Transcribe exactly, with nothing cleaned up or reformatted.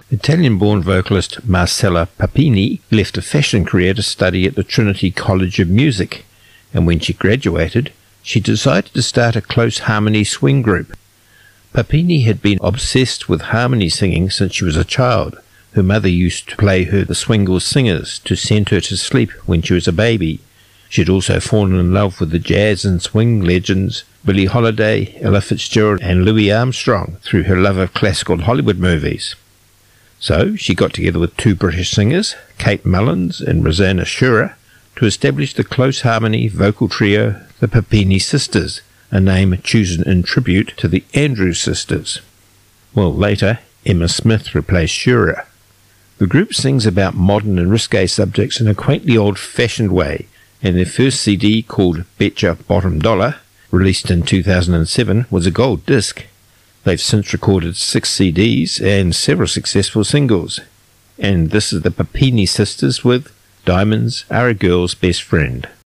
Italian-born vocalist Marcella Papini left a fashion career to study at the Trinity College of Music, and when she graduated, she decided to start a close harmony swing group. Papini had been obsessed with harmony singing since she was a child. Her mother used to play her the Swingle Singers to send her to sleep when she was a baby. She had also fallen in love with the jazz and swing legends Billie Holiday, Ella Fitzgerald and Louis Armstrong through her love of classical Hollywood movies. So she got together with two British singers, Kate Mullins and Rosanna Shearer, to establish the close harmony vocal trio, the Papini Sisters, a name chosen in tribute to the Andrews Sisters. Well, later, Emma Smith replaced Shearer. The group sings about modern and risque subjects in a quaintly old-fashioned way, and their first C D, called Betcha Bottom Dollar, released in two thousand seven, was a gold disc. They've since recorded six C Ds and several successful singles. And this is the Papini Sisters with Diamonds Are a Girl's Best Friend.